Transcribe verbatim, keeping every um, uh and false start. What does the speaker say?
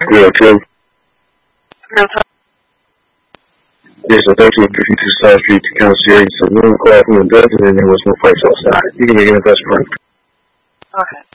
Yeah, Tim. Real talk. Yes, I thirteen fifty-two South Street to Council eight. So one call from the dozen and there was no fights outside. You can get a best friend. Okay.